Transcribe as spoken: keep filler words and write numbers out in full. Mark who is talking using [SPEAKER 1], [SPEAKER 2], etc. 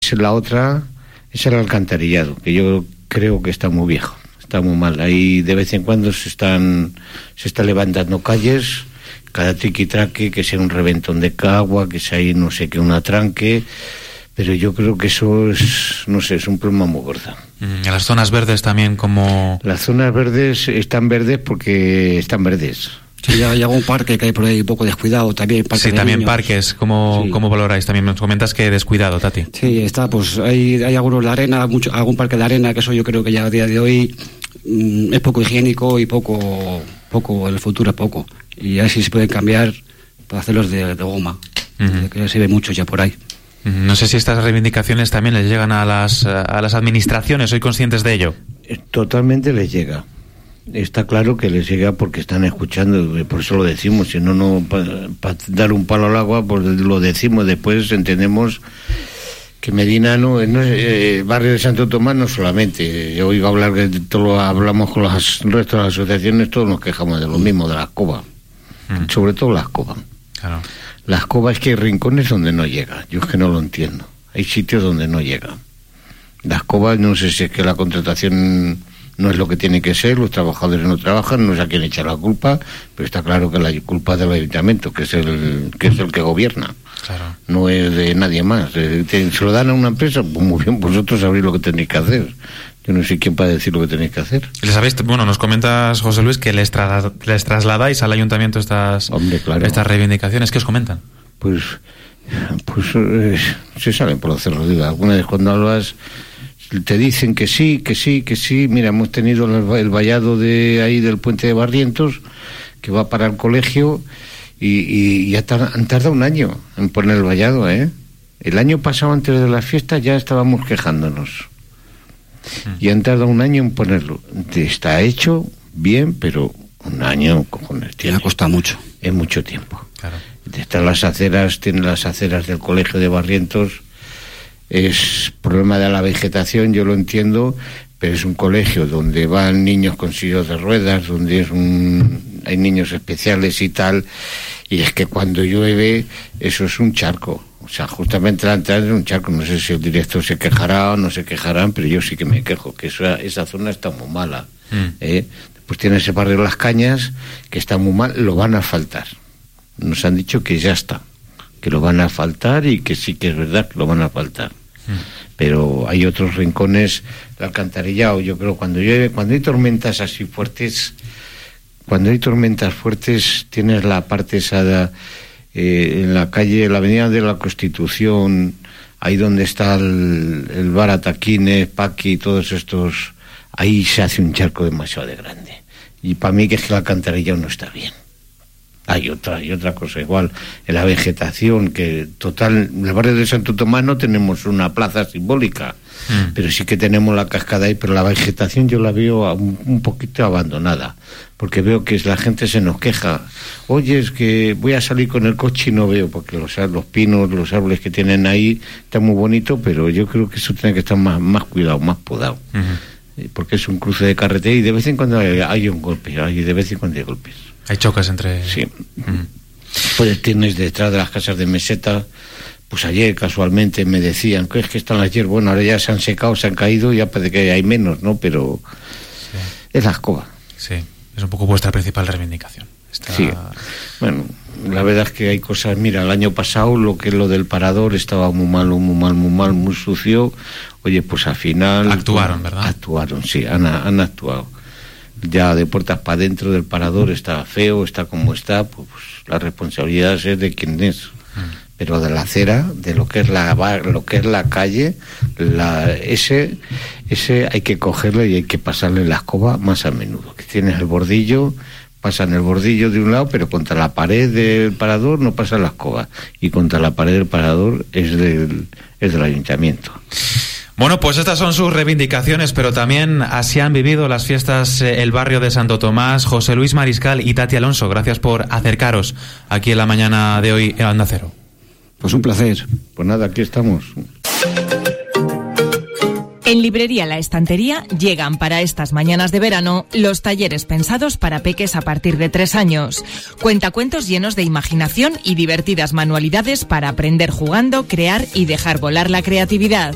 [SPEAKER 1] La otra es el alcantarillado, que yo creo que está muy viejo, está muy mal. Ahí de vez en cuando se están se está levantando calles, cada triqui-traque, que sea un reventón de agua, que sea ahí no sé qué, un atranque, pero yo creo que eso es, no sé, es un problema muy gordo.
[SPEAKER 2] En las zonas verdes también, como...
[SPEAKER 1] Las zonas verdes están verdes porque están verdes.
[SPEAKER 3] Sí, hay algún parque que hay por ahí un poco descuidado también.
[SPEAKER 2] Sí,
[SPEAKER 3] de
[SPEAKER 2] también
[SPEAKER 3] niños.
[SPEAKER 2] Parques. ¿Cómo,
[SPEAKER 3] sí.
[SPEAKER 2] ¿Cómo valoráis? También nos comentas que descuidado, Tati.
[SPEAKER 3] Sí, está, pues hay, hay algunos de arena, mucho, algún parque de arena, que eso yo creo que ya a día de hoy mmm, es poco higiénico y poco, poco, en el futuro es poco. Y así se pueden cambiar para hacerlos de, de goma, uh-huh. que se ve mucho ya por ahí.
[SPEAKER 2] No sé si estas reivindicaciones también les llegan a las, a las administraciones, ¿soy conscientes de ello?
[SPEAKER 1] Totalmente les llega. Está claro que les llega porque están escuchando, por eso lo decimos, si no, no para pa dar un palo al agua, pues lo decimos, después entendemos que Medina no, no es eh, barrio de Santo Tomás, no solamente, yo oigo hablar que todo hablamos con los restos de las asociaciones, todos nos quejamos de lo mismo, de la escoba, mm. sobre todo la escoba.
[SPEAKER 2] Claro.
[SPEAKER 1] La escoba es que hay rincones donde no llega, yo es que no lo entiendo, hay sitios donde no llega. La escoba, no sé si es que la contratación no es lo que tiene que ser, los trabajadores no trabajan, no sé a quién echar la culpa, pero está claro que la culpa es del ayuntamiento, que es el que es el que gobierna, claro. No es de nadie más. Se lo dan a una empresa, pues muy bien, vosotros sabréis lo que tenéis que hacer. Yo no sé quién va a decir lo que tenéis que hacer.
[SPEAKER 2] ¿Les habéis, bueno, nos comentas, José Luis, que les, tra les trasladáis al ayuntamiento estas,
[SPEAKER 1] Hombre, claro.
[SPEAKER 2] estas reivindicaciones? ¿Qué os comentan?
[SPEAKER 1] Pues, pues eh, se saben por hacerlo, digo. Alguna vez cuando hablas te dicen que sí, que sí, que sí. Mira, hemos tenido el, el vallado de ahí del puente de Barrientos, que va para el colegio, y, y ya tar, han tardado un año en poner el vallado, ¿eh? El año pasado, antes de las fiestas, ya estábamos quejándonos. Y han tardado un año en ponerlo. Está hecho bien, pero un año, cojones, tiene.
[SPEAKER 3] Ya cuesta mucho.
[SPEAKER 1] Es mucho tiempo.
[SPEAKER 2] Claro.
[SPEAKER 1] Están las aceras, tienen las aceras del colegio de Barrientos. Es problema de la vegetación, yo lo entiendo, pero es un colegio donde van niños con sillas de ruedas, donde es un, hay niños especiales y tal, y es que cuando llueve eso es un charco. O sea, justamente la entrada es un charco. No sé si el director se quejará o no se quejarán, pero yo sí que me quejo, que esa, esa zona está muy mala. Mm. ¿eh? Pues tiene ese barrio Las Cañas, que está muy mal, lo van a asfaltar. Nos han dicho que ya está, que lo van a asfaltar y que sí que es verdad que lo van a asfaltar. Mm. Pero hay otros rincones, el alcantarillado, yo creo, cuando llueve, cuando hay tormentas así fuertes, cuando hay tormentas fuertes, tienes la parte esa de, eh, en la calle, la avenida de la Constitución, ahí donde está el, el bar Ataquines, Paqui, todos estos, ahí se hace un charco demasiado de grande. Y para mí que es que el alcantarillado no está bien. Hay otra, hay otra cosa igual, en la vegetación, que total, en el barrio de Santo Tomás no tenemos una plaza simbólica, mm. pero sí que tenemos la cascada ahí, pero la vegetación yo la veo un, un poquito abandonada, porque veo que la gente se nos queja, oye, es que voy a salir con el coche y no veo, porque los, los pinos, los árboles que tienen ahí, están muy bonitos, pero yo creo que eso tiene que estar más, más cuidado, más podado, mm. porque es un cruce de carretera y de vez en cuando hay, hay un golpe, hay de vez en cuando hay golpes.
[SPEAKER 2] Hay chocas entre...
[SPEAKER 1] Sí. Mm. Pues tienes detrás de las casas de meseta, pues ayer casualmente me decían que es que están ayer, bueno, ahora ya se han secado, se han caído, ya parece que hay menos, ¿no? Pero sí. Es la escoba.
[SPEAKER 2] Sí, es un poco vuestra principal reivindicación. Está...
[SPEAKER 1] Sí. Bueno, la verdad es que hay cosas, mira, el año pasado lo que es lo del parador estaba muy malo, muy mal, muy mal, muy sucio. Oye, pues al final...
[SPEAKER 2] Actuaron, ¿verdad?
[SPEAKER 1] Actuaron, sí, han, han actuado. Ya de puertas para adentro del parador está feo, está como está, pues la responsabilidad es de quien es. Mm. Pero de la acera, de lo que es la lo que es la calle, la, ese ese hay que cogerle y hay que pasarle la escoba más a menudo. Que tienes el bordillo, pasan el bordillo de un lado, pero contra la pared del parador no pasa la escoba. Y contra la pared del parador es del, es del ayuntamiento.
[SPEAKER 2] Bueno, pues estas son sus reivindicaciones, pero también así han vivido las fiestas eh, el barrio de Santo Tomás. José Luis Mariscal y Tati Alonso, gracias por acercaros aquí en la mañana de hoy en Onda Cero.
[SPEAKER 3] Pues un placer.
[SPEAKER 1] Pues nada, aquí estamos.
[SPEAKER 4] En Librería La Estantería llegan para estas mañanas de verano los talleres pensados para peques a partir de tres años. Cuentacuentos llenos de imaginación y divertidas manualidades para aprender jugando, crear y dejar volar la creatividad.